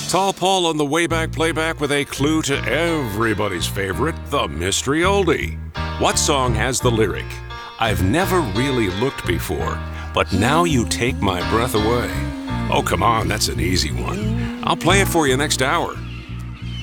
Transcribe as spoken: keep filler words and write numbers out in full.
Tall Paul on the Wayback Playback with a clue to everybody's favorite, the mystery oldie. What song has the lyric, "I've never really looked before, but now you take my breath away"? Oh, come on, that's an easy one. I'll play it for you next hour.